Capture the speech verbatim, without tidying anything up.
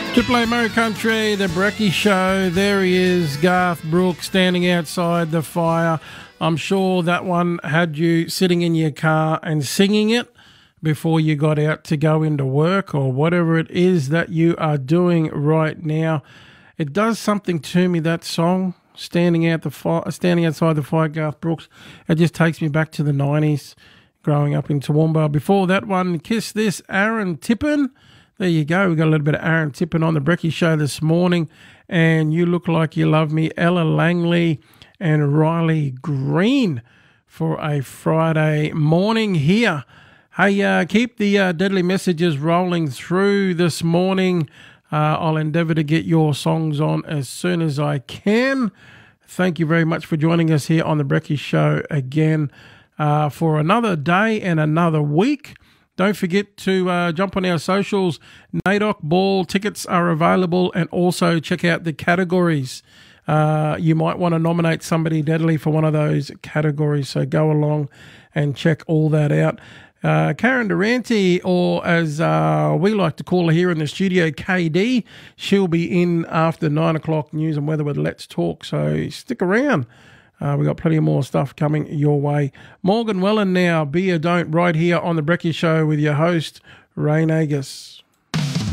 Triple A Murray Country, the Brecky Show. There he is, Garth Brooks, standing outside the fire. I'm sure that one had you sitting in your car and singing it before you got out to go into work or whatever it is that you are doing right now. It does something to me, that song, standing out the fire, standing outside the fire, Garth Brooks. It just takes me back to the nineties, growing up in Toowoomba. Before that one, Kiss This, Aaron Tippin. There you go. We got a little bit of Aaron Tippin on the Brecky Show this morning. And You Look Like You Love Me, Ella Langley and Riley Green for a Friday morning here. Hey, uh, keep the uh, deadly messages rolling through this morning. Uh, I'll endeavour to get your songs on as soon as I can. Thank you very much for joining us here on the Brecky Show again uh, for another day and another week. Don't forget to uh, jump on our socials. NAIDOC Ball tickets are available, and also check out the categories. Uh, you might want to nominate somebody deadly for one of those categories, so go along and check all that out. Uh, Karen Durante, or as uh, we like to call her here in the studio, K D, she'll be in after nine o'clock news and weather with Let's Talk, so stick around. Uh, we've got plenty more stuff coming your way. Morgan Welland now, Be or Don't, right here on the Brecky Show with your host, Ray Nagus.